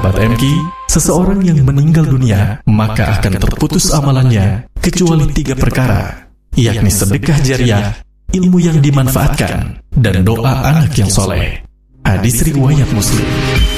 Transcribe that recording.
Sahabat MK, seseorang yang meninggal dunia maka akan terputus amalannya kecuali 3 perkara, yakni sedekah jariah, ilmu yang dimanfaatkan, dan doa anak yang soleh. Hadis riwayat Muslim.